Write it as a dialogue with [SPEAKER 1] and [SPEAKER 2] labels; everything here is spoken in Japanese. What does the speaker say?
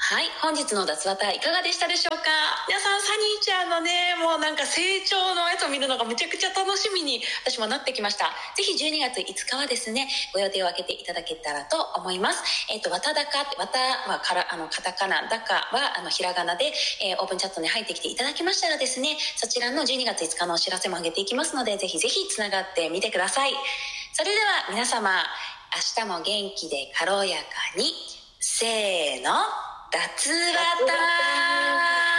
[SPEAKER 1] はい、本日の脱ワタいかがでしたでしょうか。皆さん、サニーちゃんのね、もうなんか成長のやつを見るのがめちゃくちゃ楽しみに私もなってきました。ぜひ12月5日はですね、ご予定を空けていただけたらと思います。わただか、わたはカタカナ、だかはひらがなで、オープンチャットに入ってきていただきましたらですね、そちらの12月5日のお知らせも上げていきますので、ぜひぜひつながってみてください。それでは皆様、明日も元気で軽やかに、せーの、脱ワタ。